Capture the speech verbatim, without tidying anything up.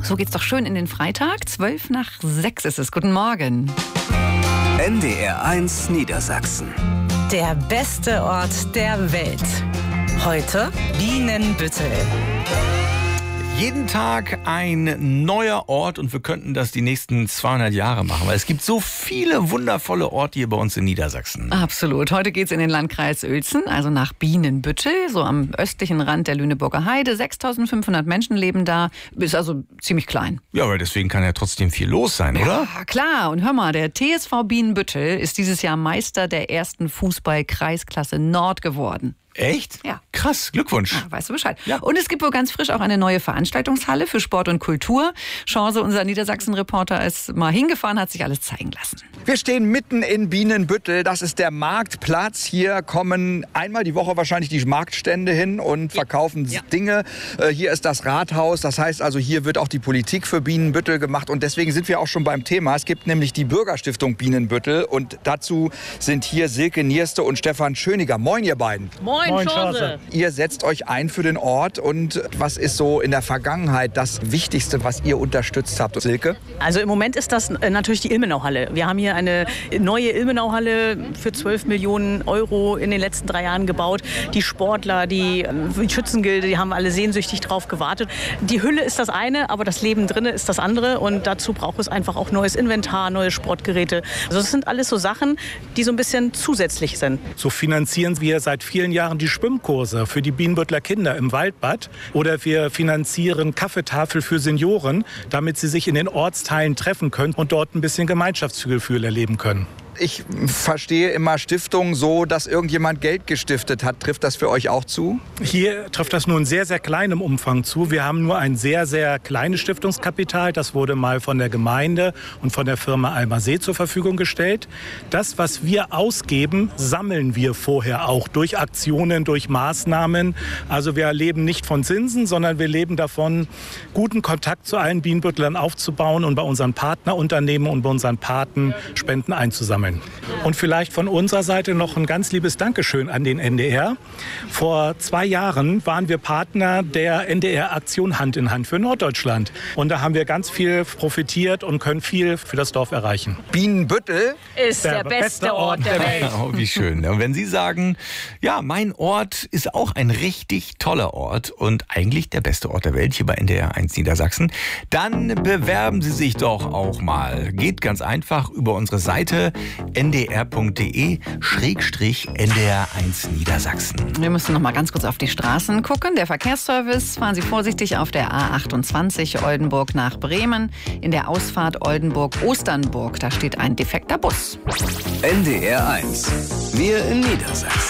So geht's doch schön in den Freitag. Zwölf nach sechs ist es. Guten Morgen. N D R eins Niedersachsen. Der beste Ort der Welt. Heute Bienenbüttel. Jeden Tag ein neuer Ort und wir könnten das die nächsten zweihundert Jahre machen, weil es gibt so viele wundervolle Orte hier bei uns in Niedersachsen. Absolut. Heute geht's in den Landkreis Uelzen, also nach Bienenbüttel, so am östlichen Rand der Lüneburger Heide. sechstausendfünfhundert Menschen leben da, ist also ziemlich klein. Ja, aber deswegen kann ja trotzdem viel los sein, oder? Ja, klar. Und hör mal, der T S V Bienenbüttel ist dieses Jahr Meister der ersten Fußball-Kreisklasse Nord geworden. Echt? Ja. Krass, Glückwunsch. Ja, weißt du Bescheid. Ja. Und es gibt wohl ganz frisch auch eine neue Veranstaltungshalle für Sport und Kultur. Chance, unser Niedersachsen-Reporter, ist mal hingefahren, hat sich alles zeigen lassen. Wir stehen mitten in Bienenbüttel. Das ist der Marktplatz. Hier kommen einmal die Woche wahrscheinlich die Marktstände hin und verkaufen Ja. Dinge. Äh, Hier ist das Rathaus. Das heißt also, hier wird auch die Politik für Bienenbüttel gemacht. Und deswegen sind wir auch schon beim Thema. Es gibt nämlich die Bürgerstiftung Bienenbüttel. Und dazu sind hier Silke Nierste und Stefan Schöniger. Moin, ihr beiden. Moin, Chance. Ihr setzt euch ein für den Ort. Und was ist so in der Vergangenheit das Wichtigste, was ihr unterstützt habt, Silke? Also im Moment ist das äh, natürlich die Ilmenau-Halle. Wir haben hier eine neue Ilmenau-Halle für zwölf Millionen Euro in den letzten drei Jahren gebaut. Die Sportler, die, äh, die Schützengilde, die haben alle sehnsüchtig drauf gewartet. Die Hülle ist das eine, aber das Leben drinnen ist das andere. Und dazu braucht es einfach auch neues Inventar, neue Sportgeräte. Also das sind alles so Sachen, die so ein bisschen zusätzlich sind. So finanzieren wir seit vielen Jahren die Schwimmkurse für die Bienenbütteler Kinder im Waldbad. Oder wir finanzieren Kaffeetafel für Senioren, damit sie sich in den Ortsteilen treffen können und dort ein bisschen Gemeinschaftsgefühl erleben können. Ich verstehe immer Stiftungen so, dass irgendjemand Geld gestiftet hat. Trifft das für euch auch zu? Hier trifft das nur in sehr, sehr kleinem Umfang zu. Wir haben nur ein sehr, sehr kleines Stiftungskapital. Das wurde mal von der Gemeinde und von der Firma Almasee zur Verfügung gestellt. Das, was wir ausgeben, sammeln wir vorher auch durch Aktionen, durch Maßnahmen. Also wir leben nicht von Zinsen, sondern wir leben davon, guten Kontakt zu allen Bienenbüttlern aufzubauen und bei unseren Partnerunternehmen und bei unseren Paten Spenden einzusammeln. Und vielleicht von unserer Seite noch ein ganz liebes Dankeschön an den N D R. Vor zwei Jahren waren wir Partner der N D R-Aktion Hand in Hand für Norddeutschland. Und da haben wir ganz viel profitiert und können viel für das Dorf erreichen. Bienenbüttel Ist der, beste Ort der Welt. Oh, wie schön. Und wenn Sie sagen, ja, mein Ort ist auch ein richtig toller Ort und eigentlich der beste Ort der Welt hier bei N D R eins Niedersachsen, dann bewerben Sie sich doch auch mal. Geht ganz einfach über unsere Seite n d r punkt d e schrägstrich N D R eins Niedersachsen. Wir müssen noch mal ganz kurz auf die Straßen gucken. Der Verkehrsservice, fahren Sie vorsichtig auf der A achtundzwanzig Oldenburg nach Bremen. In der Ausfahrt Oldenburg-Osternburg, da steht ein defekter Bus. N D R eins. Wir in Niedersachsen.